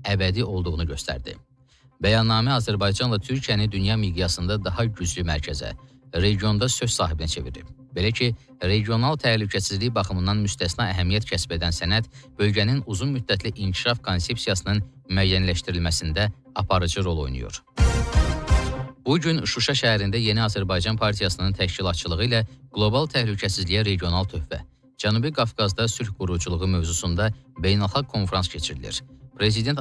əbədi olduğunu göstərdi. Bəyannamə Azərbaycanla Türkiyəni dünya miqyasında daha güclü mərkəzə, regionda söz sahibinə çevirib. Belə ki, regional təhlükəsizlik baxımından müstəsna əhəmiyyət kəsb edən sənəd bölgənin uzun müddətli inkişaf konsepsiyasının müəyyənləşdirilməsində aparıcı rol oynayır. Bu gün Şuşa şəhərində Yeni Azərbaycan Partiyasının təşkilatçılığı ilə qlobal təhlükəsizliyə regional töhfə, Cənubi Qafqazda sülh quruculuğu mövzusunda beynəlxalq konfrans keçirilir. Prezident